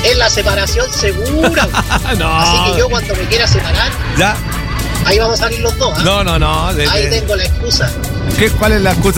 Es la separación segura. No. Así que yo cuando me quiera separar, Ya. ahí vamos a salir los dos. ¿Ah? No. Ahí tengo la excusa. ¿Cuál es la excusa?